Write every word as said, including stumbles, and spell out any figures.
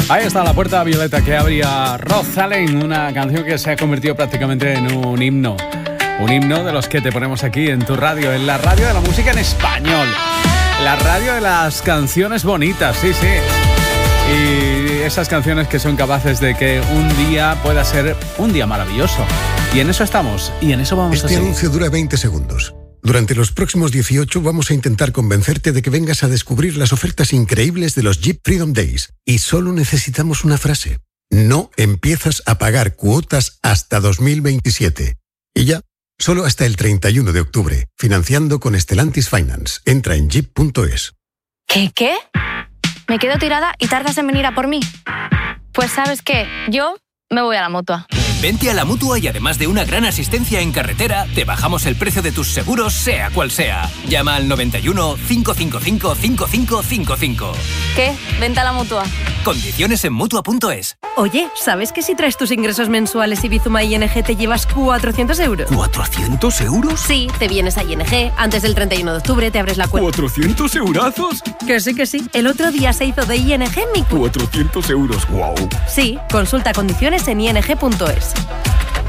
Ahí está La Puerta Violeta que abría Rosalén, una canción que se ha convertido prácticamente en un himno. Un himno de los que te ponemos aquí en tu radio, en la radio de la música en español. La radio de las canciones bonitas, sí, sí. Y esas canciones que son capaces de que un día pueda ser un día maravilloso. Y en eso estamos, y en eso vamos este a seguir. Este anuncio dura veinte segundos. Durante los próximos dieciocho vamos a intentar convencerte de que vengas a descubrir las ofertas increíbles de los Jeep Freedom Days. Y solo necesitamos una frase. No empiezas a pagar cuotas hasta dos mil veintisiete. Y ya, solo hasta el treinta y uno de octubre. Financiando con Stellantis Finance. Entra en jeep punto es. ¿Qué, qué? ¿Me quedo tirada y tardas en venir a por mí? Pues ¿sabes qué? Yo me voy a la Mutua. Vente a la Mutua y además de una gran asistencia en carretera, te bajamos el precio de tus seguros, sea cual sea. Llama al noventa y uno, cinco cinco cinco, cinco cinco cinco cinco. ¿Qué? Vente a la Mutua. Condiciones en Mutua punto es. Oye, ¿sabes que si traes tus ingresos mensuales y Bizuma I N G te llevas cuatrocientos euros? ¿cuatrocientos euros? Sí, te vienes a I N G, antes del treinta y uno de octubre te abres la cuenta. ¿cuatrocientos eurazos? Que sí, que sí. El otro día se hizo de I N G mi cuenta. cuatrocientos euros, wow. Sí, consulta condiciones en I N G punto es.